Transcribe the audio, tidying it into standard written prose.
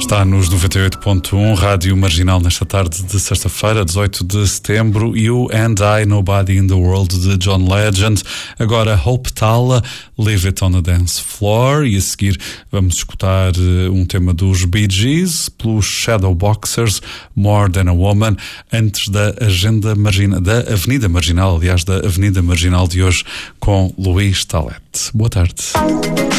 Está nos 98.1, Rádio Marginal, nesta tarde de sexta-feira, 18 de setembro. You and I, Nobody in the World, de John Legend. Agora Hope Tala, Leave It on the Dance Floor. E a seguir vamos escutar um tema dos Bee Gees, pelos Shadowboxers, More Than a Woman, antes da Avenida Marginal, aliás, da Avenida Marginal de hoje, com Luís Talete. Boa tarde.